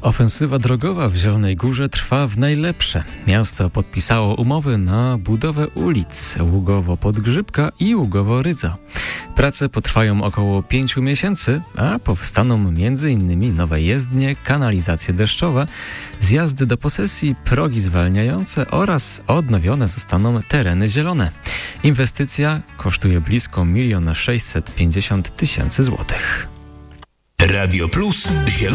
Ofensywa drogowa w Zielonej Górze trwa w najlepsze. Miasto podpisało umowy na budowę ulic Ługowo-Podgrzybka i Ługowo-Rydza. Prace potrwają około 5 miesięcy, a powstaną m.in. nowe jezdnie, kanalizacje deszczowe, zjazdy do posesji, progi zwalniające oraz odnowione zostaną tereny zielone. Inwestycja kosztuje blisko 1 650 000 złotych. Radio Plus